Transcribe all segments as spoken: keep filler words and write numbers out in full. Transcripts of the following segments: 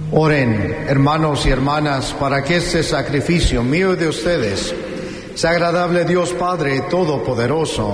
Oren, hermanos y hermanas, para que este sacrificio mío y de ustedes sea agradable a Dios Padre Todopoderoso.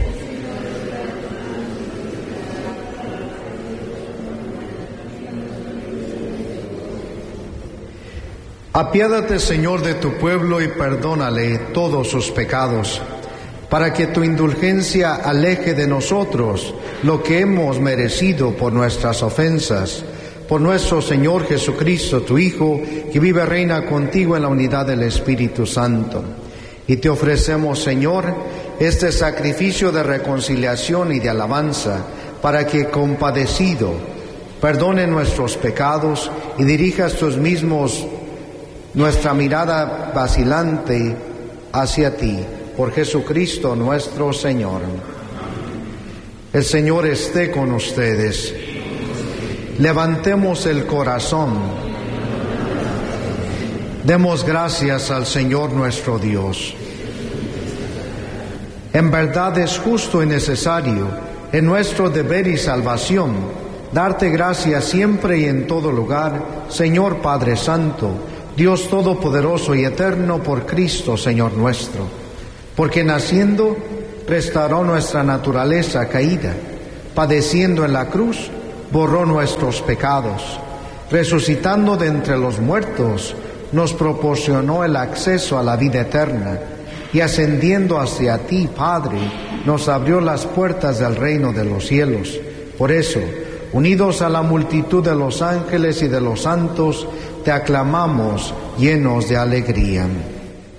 Apiádate, Señor, de tu pueblo y perdónale todos sus pecados, para que tu indulgencia aleje de nosotros lo que hemos merecido por nuestras ofensas. Por nuestro Señor Jesucristo, tu Hijo, que vive y reina contigo en la unidad del Espíritu Santo. Y te ofrecemos, Señor, este sacrificio de reconciliación y de alabanza, para que, compadecido, perdone nuestros pecados y dirijas tus mismos nuestra mirada vacilante hacia ti, por Jesucristo nuestro Señor. El Señor esté con ustedes. Levantemos el corazón. Demos gracias al Señor nuestro Dios. En verdad es justo y necesario, en nuestro deber y salvación, darte gracias siempre y en todo lugar, Señor Padre Santo, Dios Todopoderoso y Eterno, por Cristo, Señor nuestro, porque naciendo restauró nuestra naturaleza caída, padeciendo en la cruz, borró nuestros pecados, resucitando de entre los muertos, nos proporcionó el acceso a la vida eterna, y ascendiendo hacia ti, Padre, nos abrió las puertas del reino de los cielos. Por eso, unidos a la multitud de los ángeles y de los santos, te aclamamos llenos de alegría.